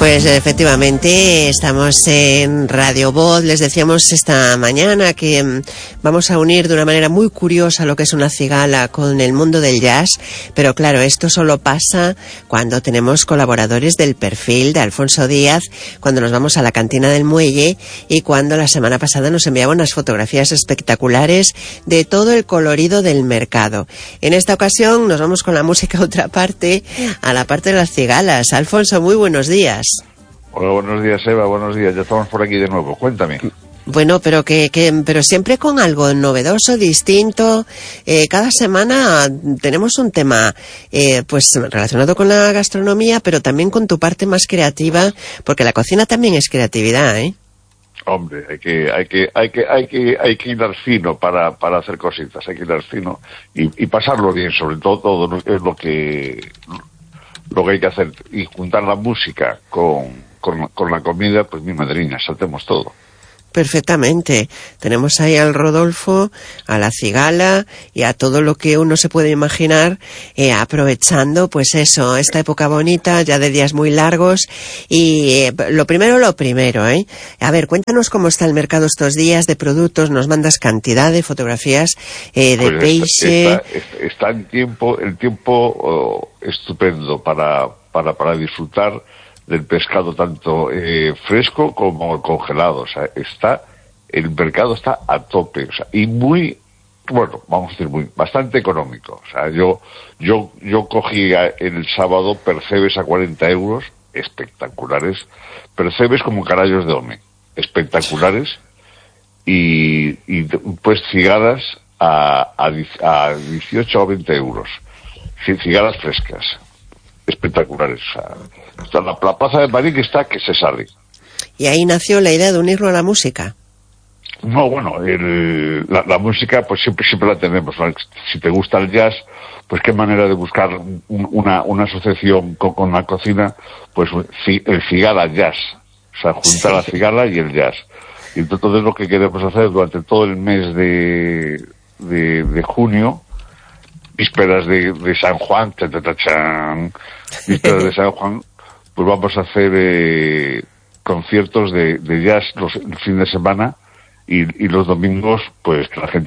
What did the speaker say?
Pues efectivamente estamos en Radio Voz. Les decíamos esta mañana que vamos a unir de una manera muy curiosa lo que es una cigala con el mundo del jazz, pero claro, esto solo pasa cuando tenemos colaboradores del perfil de Alfonso Díaz, cuando nos vamos a la cantina del Muelle y cuando la semana pasada nos enviaba unas fotografías espectaculares de todo el colorido del mercado. En esta ocasión nos vamos con la música a otra parte, a la parte de las cigalas. Alfonso, muy buenos días. Hola, buenos días, Eva, buenos días. Ya estamos por aquí de nuevo. Cuéntame. Bueno, pero pero siempre con algo novedoso, distinto. Cada semana tenemos un tema, pues relacionado con la gastronomía, pero también con tu parte más creativa, porque la cocina también es creatividad, ¿eh? Hombre, hay que hilar fino para hacer cositas. Hay que hilar fino y pasarlo bien, sobre todo es lo que hay que hacer, y juntar la música con la comida, pues mi madrina, saltemos todo. Perfectamente. Tenemos ahí al Rodolfo, a la cigala y a todo lo que uno se puede imaginar, aprovechando, pues eso, esta época bonita, ya de días muy largos. Y lo primero, ¿eh? A ver, cuéntanos cómo está el mercado estos días de productos. Nos mandas cantidad de fotografías de pues peixe. Está el tiempo estupendo para disfrutar del pescado tanto fresco como congelado. O sea, el mercado está a tope, o sea, y vamos a decir bastante económico. O sea, yo cogí el sábado percebes a 40 euros, espectaculares, percebes como carallos de home, espectaculares, y pues cigalas a 18 o 20 euros, cigalas frescas, espectaculares. O sea, la plaza de Madrid que se sale. Y ahí nació la idea de unirlo a la música. No, bueno, la música pues siempre la tenemos, ¿no? Si te gusta el jazz, pues qué manera de buscar una asociación con la cocina, pues el cigala jazz, o sea, juntar la cigala y el jazz. Y entonces lo que queremos hacer durante todo el mes de junio, vísperas de San Juan, vísperas de San Juan, pues vamos a hacer conciertos de jazz el fin de semana, y los domingos, pues que la gente